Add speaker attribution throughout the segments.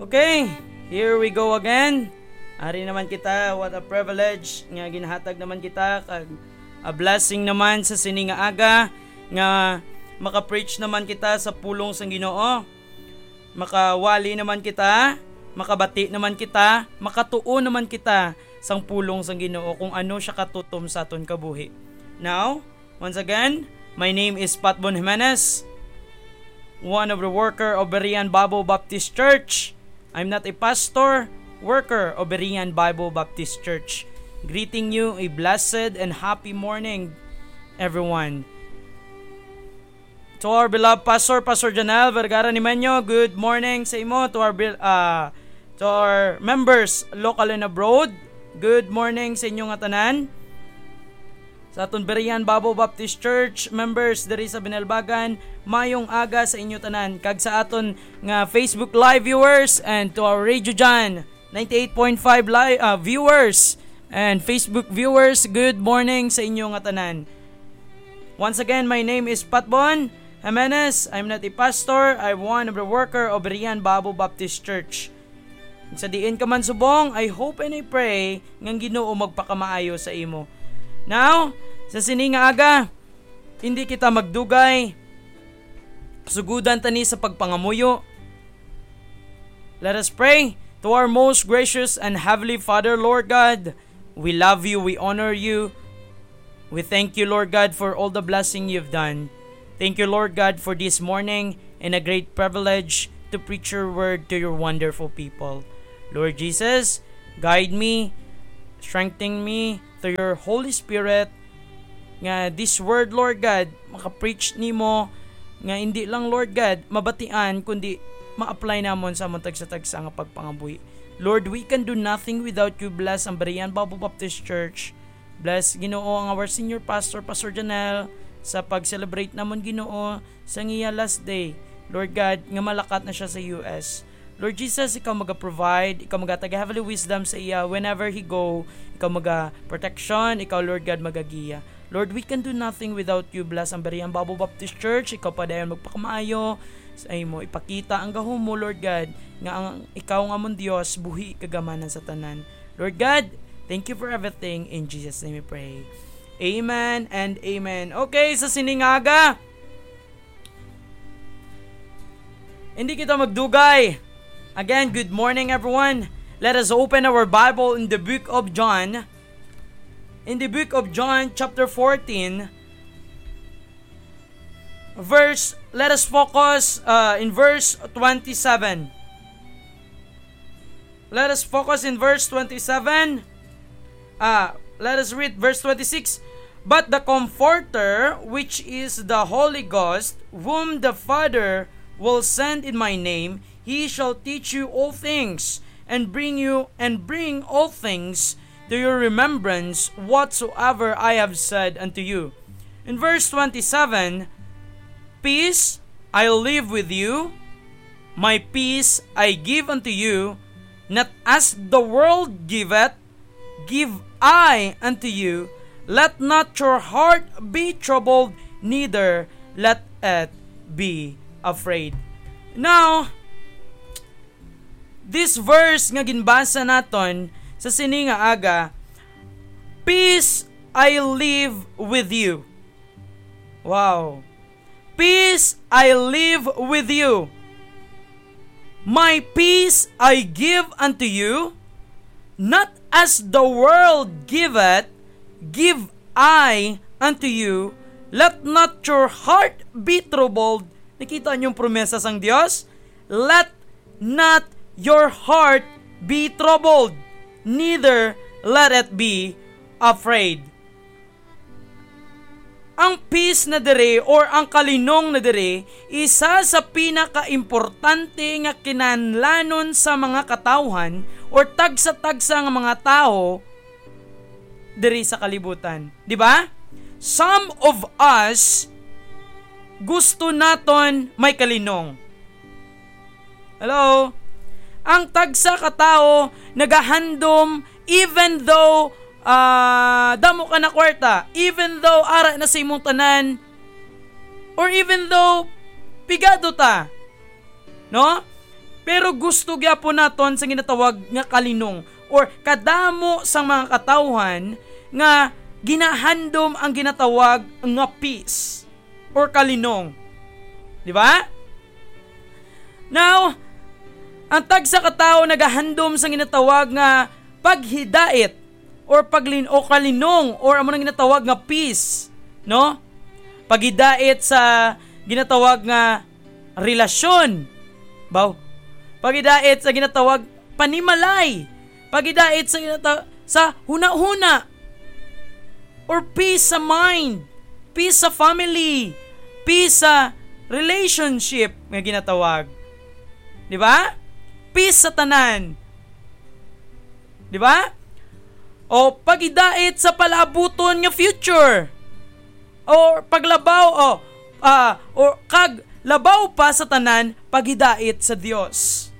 Speaker 1: Okay, here we go again. Ari naman kita, what a privilege nga ginhatag naman kita kag a blessing naman sa sini nga aga nga maka-preach naman kita sa pulong sang Ginoo. Makawali naman kita, makabati naman kita, makatuo naman kita sang pulong sang Ginoo kung ano siya katutom sa aton kabuhi. Now, once again, my name is Patbon Jimenez, one of the worker of Berean Bible Baptist Church. I'm not a pastor, worker of Berean Bible Baptist Church. Greeting you a blessed and happy morning, everyone. To our beloved Pastor Janelle Vergara Nimenyo, good morning sa imo. To our members local and abroad, good morning sa inyong tanan. Sa aton Berean Bible Baptist Church members diri sa Binalbagan, mayong aga sa inyo tanan. Kag sa aton nga Facebook live viewers and to our Radio Jan 98.5 live viewers and Facebook viewers, good morning sa inyo tanan. Once again, my name is Patbon Jimenez. I'm not a pastor, I'm one of the worker of Berean Bible Baptist Church. Sa diin ka man subong, I hope and I pray ngang Ginoo magpakamaayo sa imo. Now, sa sini nga aga, hindi kita magdugay. Sugudan tani sa pagpangamuyo. Let us pray. To our most gracious and heavenly Father, Lord God, we love you, we honor you. We thank you, Lord God, for all the blessing you've done. Thank you, Lord God, for this morning and a great privilege to preach your word to your wonderful people. Lord Jesus, guide me, strengthen me through your Holy Spirit, nga this word, Lord God, makapreach nimo, nga hindi lang, Lord God, mabatian, kundi ma-apply namon sa among tagsa-tagsa nga pagpangabuhi. Lord, we can do nothing without you. Bless ang Berean Bible Baptist Church. Bless, Ginoo, ang our senior pastor, Pastor Janelle, sa pag-celebrate namon, Ginoo, sa iya last day. Lord God, nga malakat na siya sa US. Lord Jesus, ikaw maga-provide, ikaw maga-taga-heavenly wisdom sa iya whenever he go, ikaw maga-protection, ikaw, Lord God, magagiya. Lord, we can do nothing without you. Bless ang Berean Bible Baptist Church, ikaw pa dayon magpakamaayo sa imo, ipakita ang gahom mo, Lord God, nga ang ikaw nga mong Dios, buhi kagamanan sa tanan. Lord God, thank you for everything. In Jesus' name we pray. Amen and amen. Okay, sa siningaga, hindi kita magdugay. Again, good morning everyone. Let us open our Bible in the book of John. In the book of John chapter 14, let us focus in verse 27. Let us focus in verse 27. Let us read verse 26. But the Comforter, which is the Holy Ghost, whom the Father will send in my name, he shall teach you all things, and bring all things to your remembrance whatsoever I have said unto you. In verse 27, peace I leave with you, my peace I give unto you, not as the world giveth, give I unto you. Let not your heart be troubled, neither let it be afraid. Now, this verse nga ginbasa naton sa sini nga aga, peace I leave with you. Wow. Peace I leave with you. My peace I give unto you, not as the world giveth, give I unto you. Let not your heart be troubled. Nakita niyo yung promesa sang Dios? Let not your heart be troubled, neither let it be afraid. Ang peace na dere or ang kalinong na dere, isa sa pinaka-importante nga kinahanglanon sa mga katawhan or tagsa-tagsa nga mga tao dere sa kalibutan. Di ba? Some of us gusto naton may kalinong. Hello? Ang tagsa ka tao nagahandom even though damo ka na kwarta, even though ara na sa imong tanan, or even though pigado ta, no? Pero gusto gyapon naton sa ginatawag nga kalinong or kadamo sang mga katawhan nga ginahandom ang ginatawag nga peace or kalinong. Di ba? Now, ang tagsa katao nagahandom sa ginatawag nga paghidait or kalinong or amo nang ginatawag nga peace, no? Paghidait sa ginatawag nga relasyon. Paghidait sa ginatawag panimalay. Paghidait sa huna-huna. Or peace sa mind, peace sa family, peace sa relationship nga ginatawag. Di ba? Peace sa tanan. Di ba? O paghidait sa palabuton nga future. Or paglabaw o kag labaw pa sa tanan paghidait sa Dios.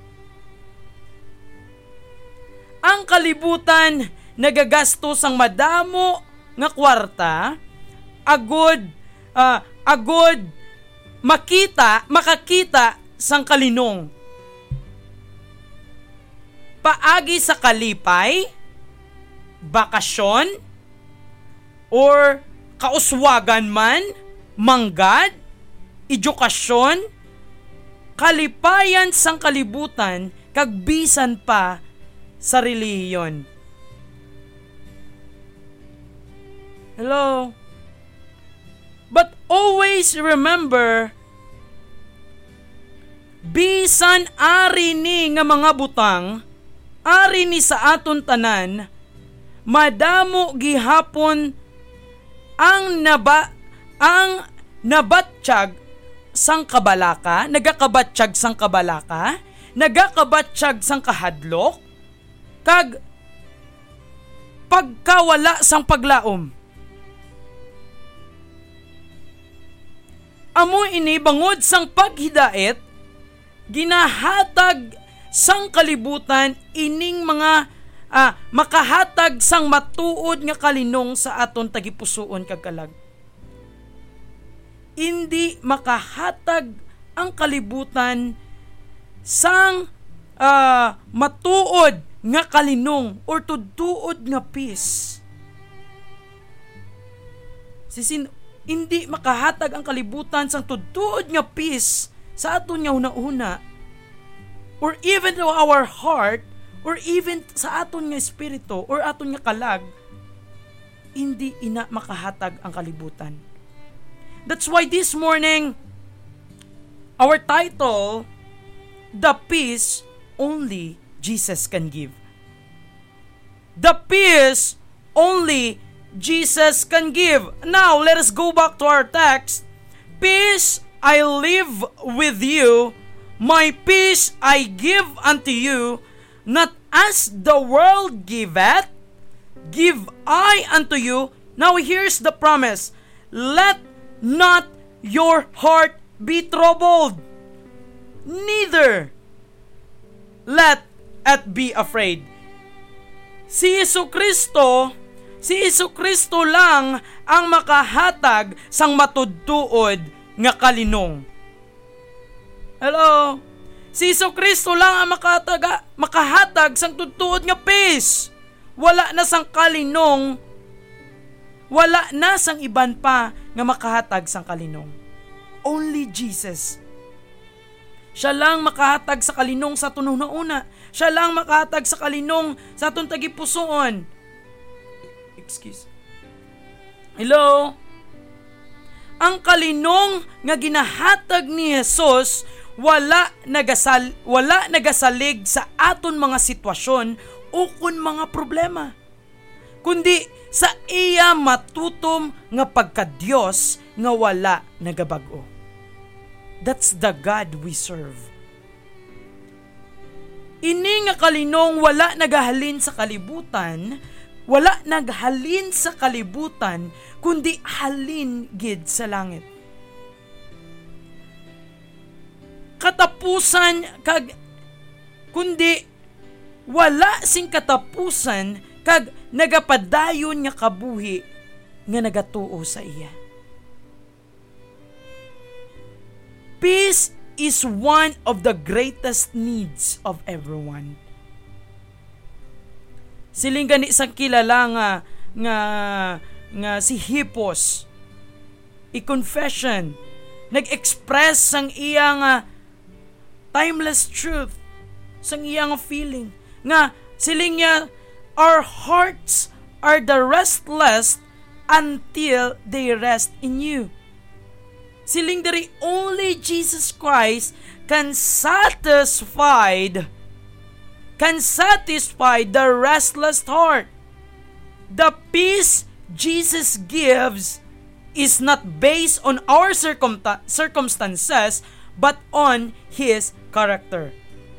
Speaker 1: Ang kalibutan nagagastos ang madamo nga kwarta agod makakita sang kalinong. Paagi sa kalipay, bakasyon, or kauswagan man, manggad, edukasyon, kalipayan sang kalibutan, kagbisan pa sa relihiyon. Hello? But always remember, bisan ari ni nga mga butang, ari ni sa aton tanan, madamo gihapon ang nabatsyag sang kabalaka, nagakabatsyag sang kabalaka, nagakabatsyag sang kahadlok, kag pagkawala sang paglaom. Amo ini bangod sang paghidait, ginahatag sang kalibutan ining mga makahatag sang matuod nga kalinong sa aton tagipusoon kag kalag. Hindi makahatag ang kalibutan sang matuod nga kalinong or tudtuod nga peace. Hindi makahatag ang kalibutan sang tudtuod nga peace sa aton nga una-una or even to our heart or even sa aton nga espiritu or aton nga kalag, hindi ina makahatag ang kalibutan. That's why this morning, our title, The Peace Only Jesus Can Give. The peace only Jesus can give. Now, let us go back to our text. Peace I live with you, my peace I give unto you, not as the world giveth, give I unto you. Now here's the promise. Let not your heart be troubled, neither let it be afraid. Si Jesu Kristo lang ang makahatag sang matudtuod nga kalinong. Hello? Si Jesu Kristo lang ang makahatag sang tudtuod nga peace. Wala na sang kalinong, wala na sang iban pa nga makahatag sang kalinong. Only Jesus. Siya lang makahatag sa kalinong sa tunong na una. Siya lang makahatag sa kalinong sa atong tagipusoon. Hello? Ang kalinong nga ginahatag ni Jesus wala nagasalig sa aton mga sitwasyon o kun mga problema, kundi sa iya matutom nga pagka-Dios nga wala nagabag-o. That's the God we serve. Ini nga kalinong wala nagahalin sa kalibutan, kundi halin gid sa langit. Katapusan kundi wala sing katapusan kag nagapadayon nga kabuhi nga nagatuo sa iya. Peace is one of the greatest needs of everyone. Siling gani isang kilala nga si Hippos, i-confession, nag-express sang iyang timeless truth, sang iyang feeling, nga siling niya, our hearts are the restless until they rest in you. Siling diri, only Jesus Christ can satisfy the restless heart. The peace Jesus gives is not based on our circumstances, but on His character.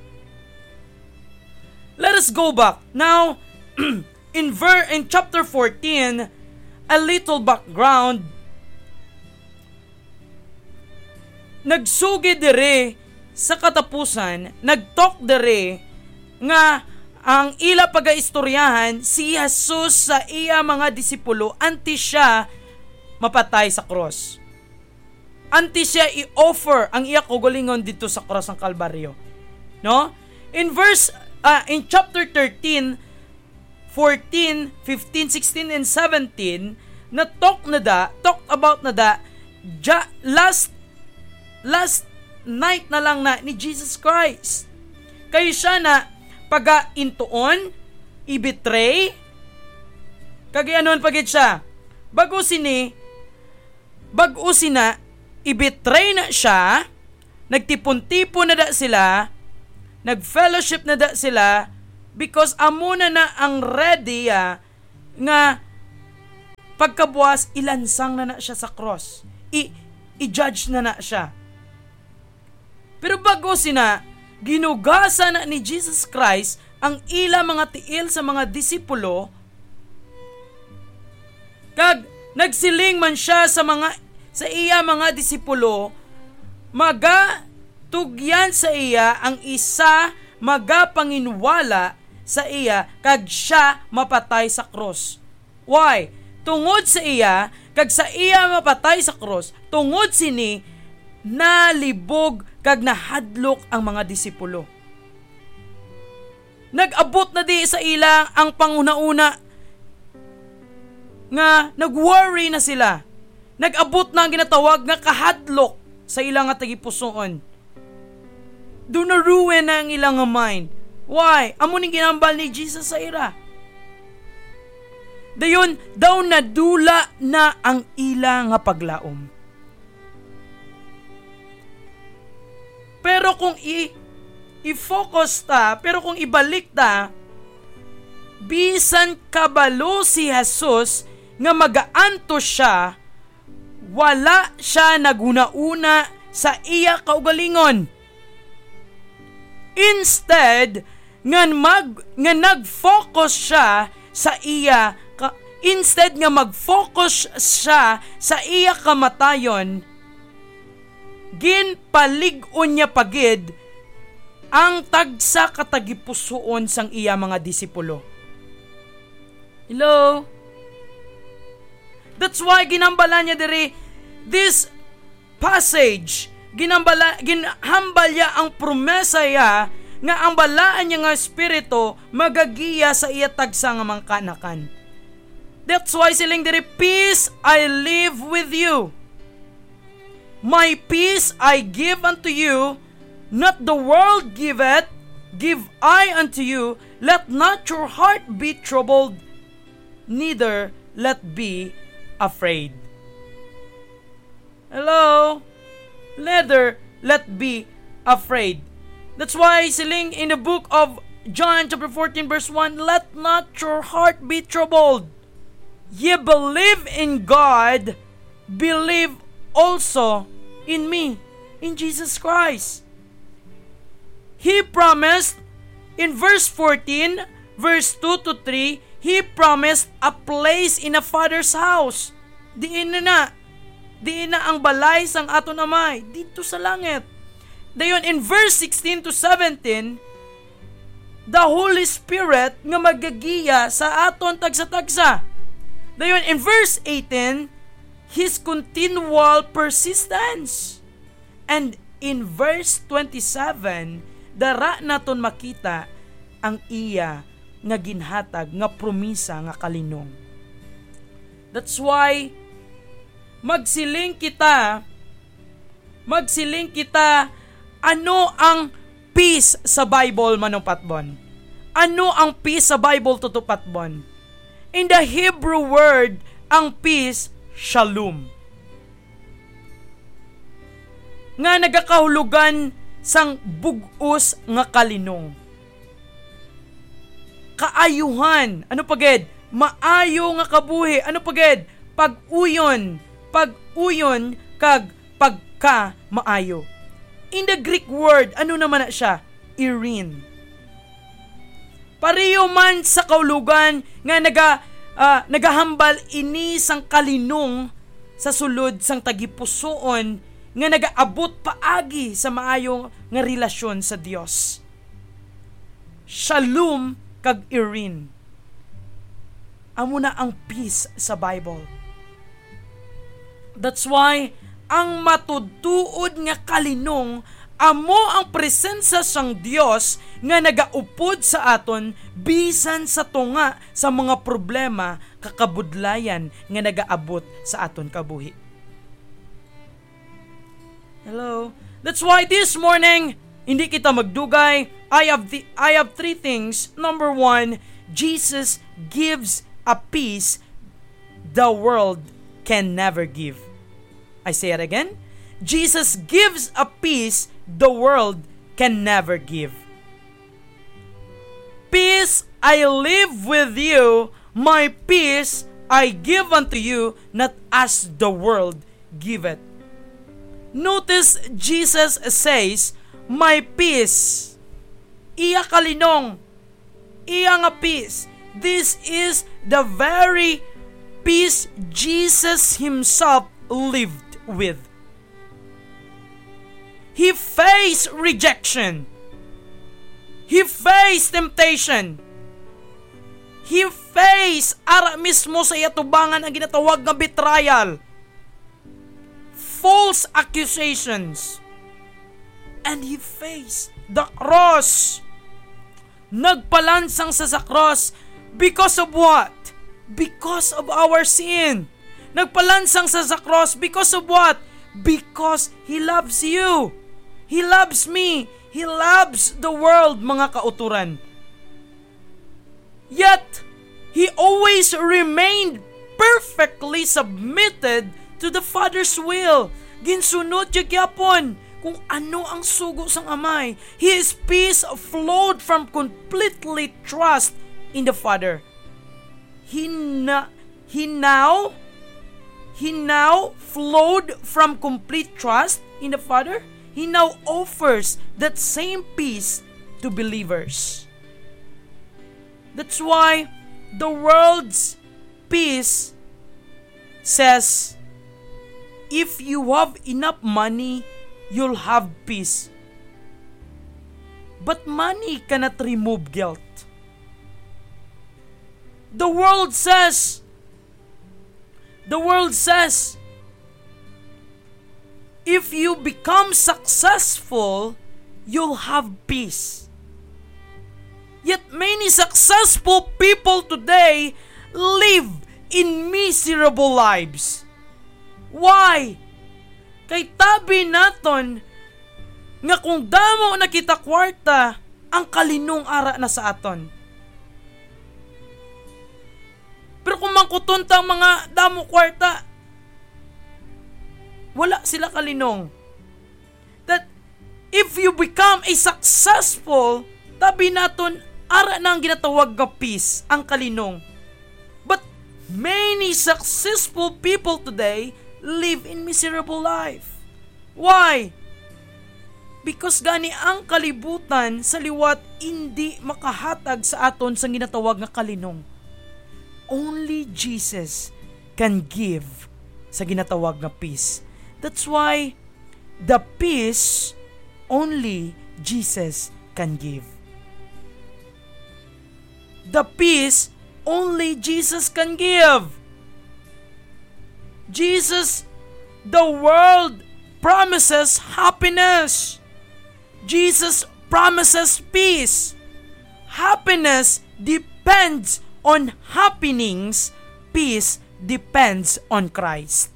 Speaker 1: Let us go back. Now, in chapter 14, a little background. Nagsugi dire sa katapusan, nagtalk dire nga ang ila pagaistoryahan si Jesus sa iya mga disipulo anti siya mapatay sa cross. Anti siya i-offer ang iya kaugalingon dito sa cross ng Kalbaryo. No? In chapter 13, 14, 15, 16 and 17 na talk about last night na lang na ni Jesus Christ. Kayo siya na pag-intuon, i-betray, kagayanon pagit siya. Bago sina, i-betray na siya, nagtipon-tipon na da sila, nag-fellowship na da sila, because amuna na ang ready nga pagkabuas, ilansang na siya sa cross. I-judge na siya. Pero bago sina, ginugasa na ni Jesus Christ ang ila mga tiil sa mga disipulo, kag nagsiling man siya sa iya mga disipulo, magatugyan sa iya ang isa magapanginwala sa iya kag siya mapatay sa cross. Why? Tungod sa iya, kag sa iya mapatay sa cross, tungod sini nalibog kag nahadlok ang mga disipulo. Nag-abot na di sa ilang ang panguna-una nga nag-worry na sila. Nag-abot na ang ginatawag nga kahadlok sa ilang nga tagipusoon. Do na ruin na ang ilang mind. Why? Amo ning ginambal ni Jesus sa ira. Dayon daw nadula na ang ilang nga paglaom. Pero kung i-focus pero kung ibalik bisan kabalo si Jesus nga magaanto siya, wala siya naguna-una sa iya kaugalingon. Instead, nga nag-focus siya sa iya, instead nga mag-focus siya sa iya kamatayon, ginpalig-on niya pagid ang tagsa katagipusoon sang iya mga disipulo. Hello? That's why ginambala niya diri this passage, ginhambal niya ang promesa ya nga ang balaan niya nga espiritu magagiya sa iya tagsa nga mga kanakan. That's why siling diri, peace I live with you. My peace I give unto you, not the world giveth, give I unto you. Let not your heart be troubled, neither let be afraid. Hello? Neither let be afraid. That's why siling in the book of John chapter 14 verse 1, let not your heart be troubled. Ye believe in God, believe also in me, in Jesus Christ. He promised in verse 14, verse 2 to 3, He promised a place in a Father's house. Diin na ang balay sang aton amay, dito sa langit. Dayon in verse 16 to 17, the Holy Spirit nga magagiya sa aton tagsa-tagsa. Dayon in verse 18, His continual persistence. And in verse 27, dara naton makita ang iya nga ginhatag nga promisa nga kalinong. That's why magsiling kita ano ang peace sa Bible manong patbon? Ano ang peace sa Bible tutupatbon? In the Hebrew word, ang peace, shalom. Nga nagakahulugan sang bugos nga kalinong. Kaayuhan, ano paged? Maayo nga kabuhi, ano paged? Pag-uyon kag pagka maayo. In the Greek word, ano naman na siya? Irene. Pareho man sa kaulugan nga nagahambal ini sang kalinong sa sulod sang tagipusoon nga nagaabot paagi sa maayo nga relasyon sa Dios. Shalom kag Irene. Amo na ang peace sa Bible. That's why ang matudtuod nga kalinong amo ang presensya sang Dios nga nagaupod sa aton bisan sa tunga sa mga problema kakabudlayan nga nagaabot sa aton kabuhi. Hello. That's why this morning hindi kita magdugay. I have three things. Number 1, Jesus gives a peace the world can never give. I say it again. Jesus gives a peace the world can never give. Peace I live with you, my peace I give unto you, not as the world giveth. Notice Jesus says, my peace. Iya kalinong. Iya nga peace. This is the very peace Jesus himself lived with. He faced rejection. He faced temptation. He faced ara mismo sa iyatubangan ang ginatawag nga betrayal. False accusations. And he faced the cross. Nagpalansang sa cross because of what? Because of our sin. Nagpalansang sa cross because of what? Because He loves you. He loves me. He loves the world, mga kauturan. Yet, He always remained perfectly submitted to the Father's will. Ginsunod siya gyapon kung ano ang sugo sang Amay. His peace flowed from completely trust in the Father. He now flowed from complete trust in the Father. He now offers that same peace to believers. That's why the world's peace says, if you have enough money, you'll have peace. But money cannot remove guilt. The world says, if you become successful, you'll have peace. Yet many successful people today live in miserable lives. Why? Kay tabi naton nga kung damo na kita kwarta, ang kalinong ara na sa aton. Pero kung mangkuton tang mga damo kwarta, wala sila kalinong. That if you become a successful, tabi naton ara na ang ginatawag nga peace, ang kalinong. But many successful people today live in miserable life. Why? Because gani ang kalibutan sa liwat hindi makahatag sa aton sa ginatawag nga kalinong. Only Jesus can give sa ginatawag nga peace. That's why the peace only Jesus can give. The peace only Jesus can give. Jesus, the world promises happiness. Jesus promises peace. Happiness depends on happenings. Peace depends on Christ.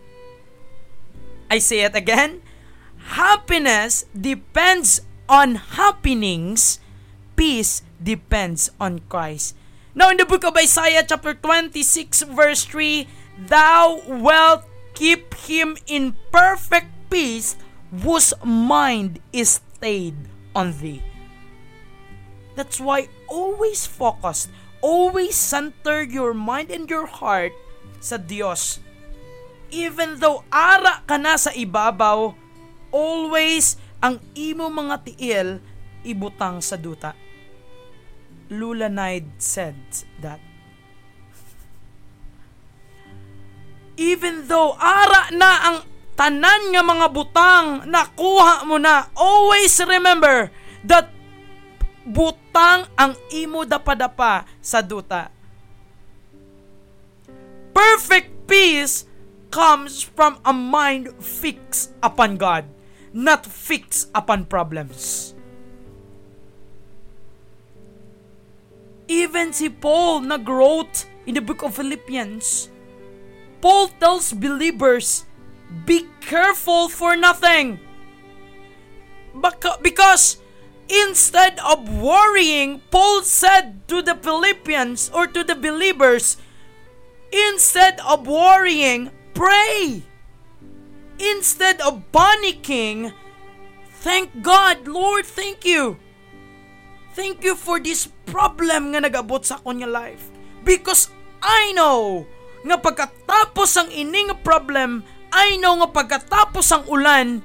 Speaker 1: I say it again. Happiness depends on happenings. Peace depends on Christ. Now in the book of Isaiah chapter 26 verse 3, Thou wilt keep him in perfect peace whose mind is stayed on thee. That's why always focus, always center your mind and your heart sa Diyos. Even though ara ka na sa ibabaw, always ang imo mga tiil ibutang sa duta. Lula Knight said that. Even though ara na ang tanan nga mga butang nakuha mo na, always remember that butang ang imo dapadapa sa duta. Perfect peace comes from a mind fixed upon God, not fixed upon problems. Even si Paul nag-wrote in the book of Philippians, Paul tells believers, be careful for nothing. Because instead of worrying, Paul said to the Philippians or to the believers, instead of worrying, pray. Instead of panicking, thank God, Lord, thank you. Thank you for this problem nga nag-abot sa akong life. Because I know nga pagkatapos ang ining problem, I know nga pagkatapos ang ulan,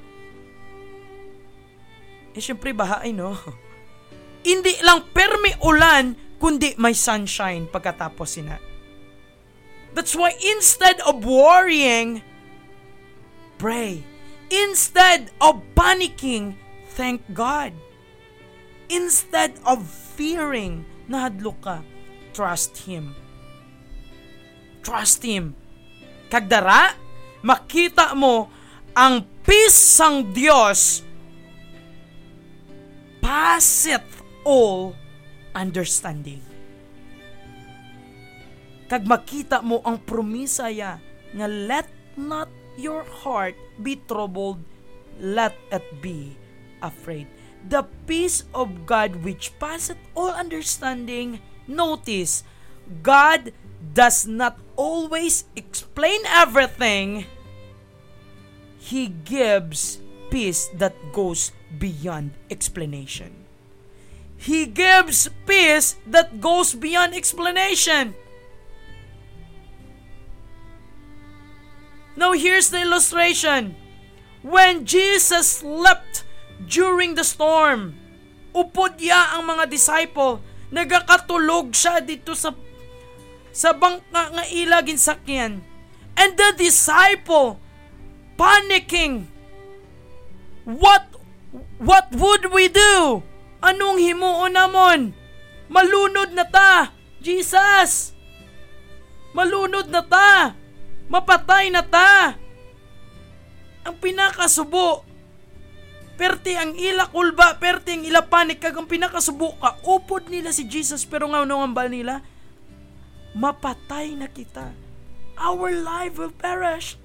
Speaker 1: syempre bahain, no? Hindi lang permi ulan, kundi may sunshine pagkatapos sina. That's why instead of worrying, pray. Instead of panicking, thank God. Instead of fearing, nahadlo ka, trust Him. Trust Him. Kagdara, makita mo ang peace sang Dios passeth all understanding. Kag makita mo ang promisa ya nga let not your heart be troubled, let it be afraid. The peace of God which passeth all understanding. Notice, God does not always explain everything. He gives peace that goes beyond explanation. He gives peace that goes beyond explanation. Now here's the illustration. When Jesus slept during the storm, upod ya ang mga disciple, nagakatulog siya dito sa bangka nga ilagin sakyan. And the disciple panicking. What would we do? Anong himuon namon? Malunod na ta. Jesus! Malunod na ta. Mapatay na ta. Ang pinakasubo, perti ang ila kulba, perti ang ila panik, kag ang pinakasubo ka, upod nila si Jesus, pero nga ang bal nila, mapatay na kita. Our life will perish.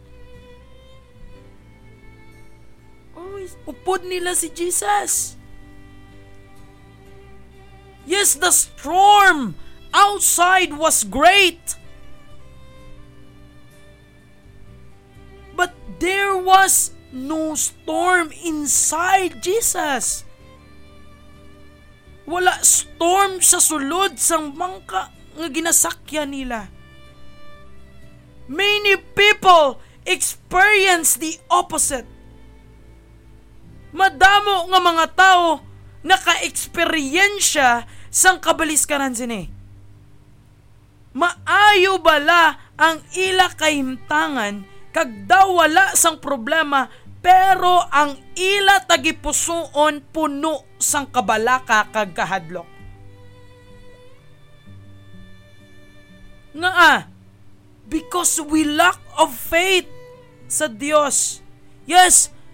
Speaker 1: Always, upod nila si Jesus. Yes, the storm outside was great. But there was no storm inside Jesus. Wala storm sa sulod sang bangka nga ginasakyan nila. Many people experience the opposite. Madamo nga mga tao naka-eksperyensya sang kabaliskaran sini. Maayo bala ang ila kahimtangan kag daw wala sang problema, pero ang ila tagipusoon puno sang kabalaka kag kahadlok. Nga because we lack of faith sa Dios. Yes,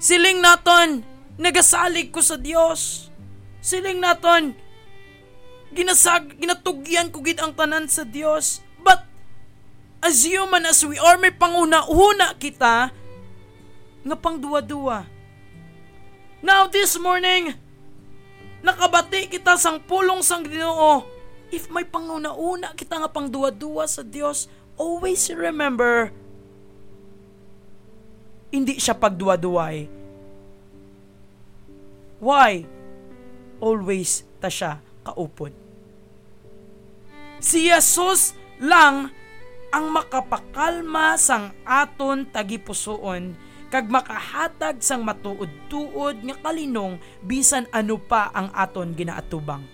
Speaker 1: Siling naton, nagasalig ko sa Dios. Siling naton, ginatugyan ko gid ang tanan sa Dios. But, as human as we are, may panguna-una kita, nga pangduwa-duwa. Now, this morning, nakabati kita sang pulong sang Ginoo. If may panguna-una kita nga pangduwa-duwa sa Dios, always remember, hindi siya pagduwa-duway. Why? Always ta siya kaupod. Si Jesus lang ang makapakalma sang aton tagipusoon kag makahatag sang matuod-tuod nga kalinong bisan ano pa ang aton ginaatubang.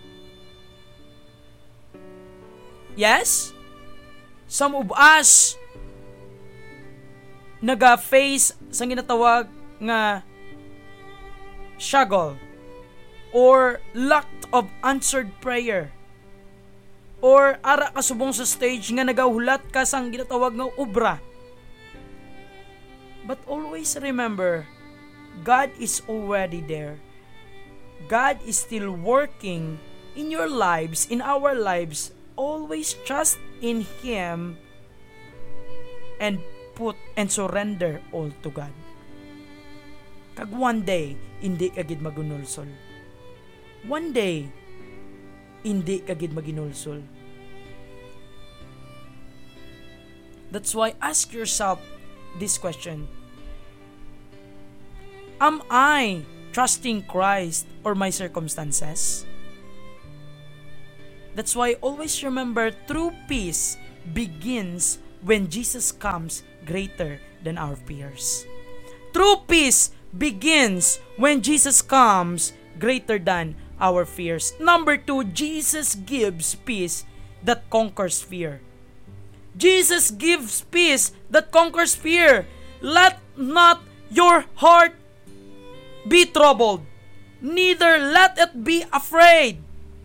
Speaker 1: Yes? Some of us naga-face sang ginatawag nga struggle or lack of answered prayer. Or ara ka subong sa stage nga nagahulat ka sang ginatawag nga obra. But always remember, God is already there. God is still working in your lives, in our lives. Always trust in Him and put and surrender all to God. Kag one day, hindi ka gid magunulsol. One day, hindi ka gid maginulsol. That's why ask yourself this question. Am I trusting Christ or my circumstances? That's why always remember, true peace begins when Jesus comes greater than our fears. True peace begins when Jesus comes greater than our fears. Number 2, Jesus gives peace that conquers fear. Jesus gives peace that conquers fear. Let not your heart be troubled, neither let it be afraid.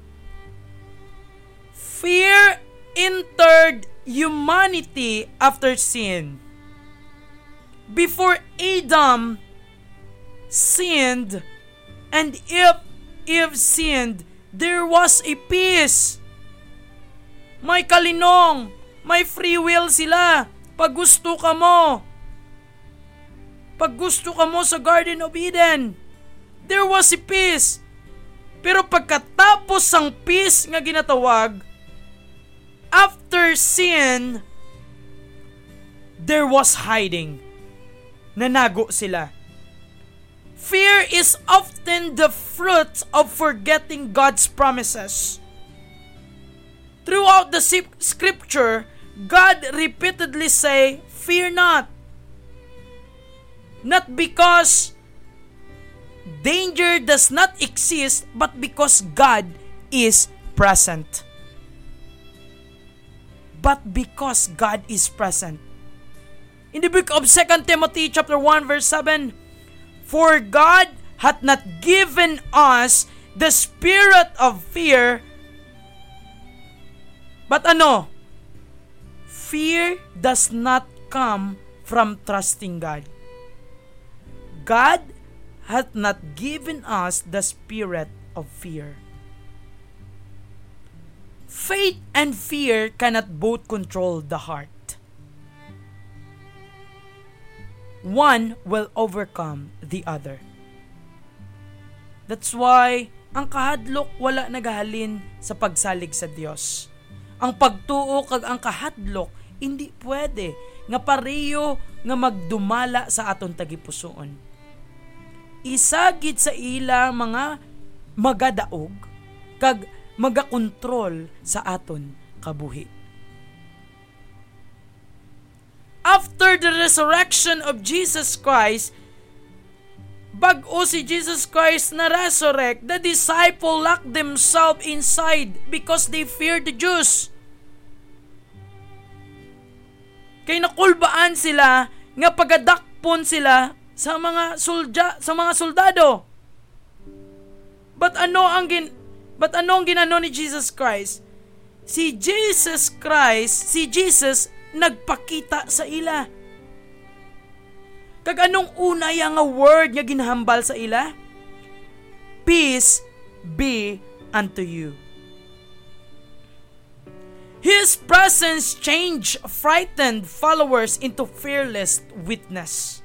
Speaker 1: Fear entered humanity after sin. Before Adam sinned and Eve sinned, there was a peace. May kalinong, may free will sila. Pag gusto ka mo sa Garden of Eden, there was a peace. Pero pagkatapos ang peace nga ginatawag, after sin, there was hiding. Nanago sila. Fear is often the fruit of forgetting God's promises. Throughout the scripture, God repeatedly say, "Fear not." Not because danger does not exist, but because God is present. But because God is present. In the book of 2 Timothy chapter 1 verse 7, "For God hath not given us the spirit of fear, but fear does not come from trusting God. God hath not given us the spirit of fear." Faith and fear cannot both control the heart. One will overcome the other. That's why ang kahadlok wala nagahalin sa pagsalig sa Dios. Ang pagtuo kag ang kahadlok hindi pwede nga pareho nga magdumala sa aton tagipusoon. Isagid sa ila mga magadaog kag magakontrol sa aton kabuhi. After the resurrection of Jesus Christ, bag-o si Jesus Christ na resurrect, the disciple locked themselves inside because they feared the Jews. Kay nakulbaan sila nga pagadakpon sila sa mga soldado. But ano ang ginano ni Jesus Christ? Si Jesus nagpakita sa ila. Kag anong una nga word nga ginhambal sa ila? Peace be unto you. His presence changed frightened followers into fearless witness.